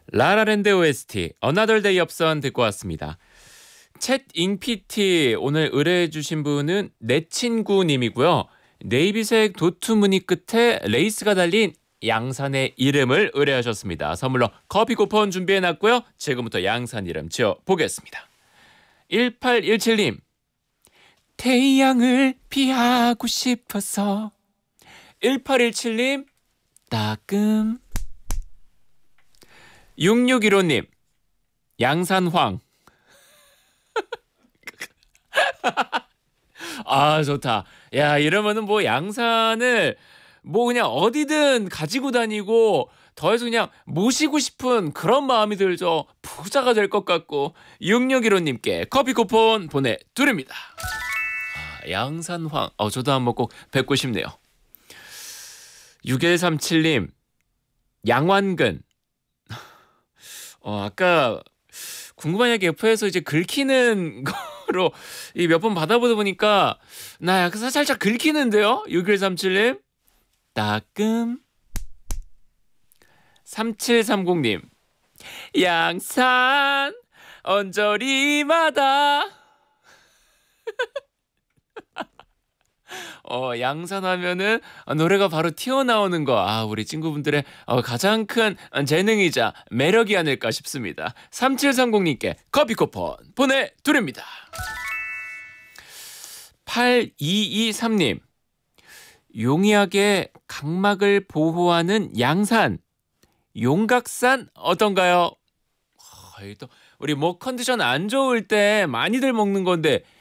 라라랜드 OST Another Day of Sun 듣고 왔습니다. 챗 잉피티 오늘 의뢰해 주신 분은 내 친구님이고요. 네이비색 도트 무늬 끝에 레이스가 달린 양산의 이름을 의뢰하셨습니다. 선물로 커피 쿠폰 준비해놨고요. 지금부터 양산 이름 지어보겠습니다. 1817님 태양을 피하고 싶어서. 1817님 따끔. 6615님 양산황. 아 좋다. 야 이러면은 뭐 양산을 뭐 그냥 어디든 가지고 다니고 더해서 그냥 모시고 싶은 그런 마음이 들죠. 부자가 될 것 같고. 6615님께 커피 쿠폰 보내드립니다. 양산황 저도 한번 꼭 뵙고 싶네요. 6137님 양완근. 아까 궁금한 이야기 F에서 이제 긁히는 거로 몇 번 받아보다 보니까 나 약간 살짝 긁히는데요. 6137님 따끔. 3730님 양산 언저리마다. 양산하면은 노래가 바로 튀어나오는 거. 우리 친구분들의 가장 큰 재능이자 매력이 아닐까 싶습니다. 3730님께 커피 쿠폰 보내드립니다. 8223님 용이하게 각막을 보호하는 양산 용각산 어떤가요? 또 우리 목 컨디션 안 좋을 때 많이들 먹는 건데